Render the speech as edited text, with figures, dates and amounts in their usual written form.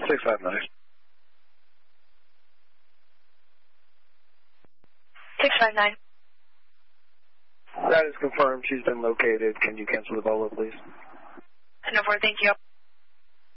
659. 659. That is confirmed. She's been located. Can you cancel the Volvo, please? No, thank you.